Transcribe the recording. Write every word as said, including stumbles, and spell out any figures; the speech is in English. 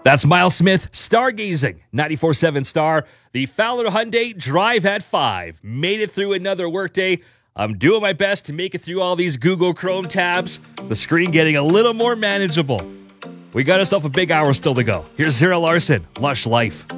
That's Miles Smith, Stargazing, ninety-four point seven Star. The Fowler Hyundai Drive at five. Made it through another workday. I'm doing my best to make it through all these Google Chrome tabs. The screen getting a little more manageable. We got ourselves a big hour still to go. Here's Zero Larson, Lush Life.